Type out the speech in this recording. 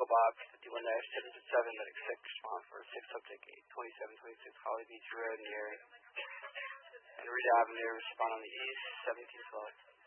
Bob, 51 7 Medic 6, respond for 6 subject 2726 Holly Beach Road near Rita Avenue, respond on the east, 1712.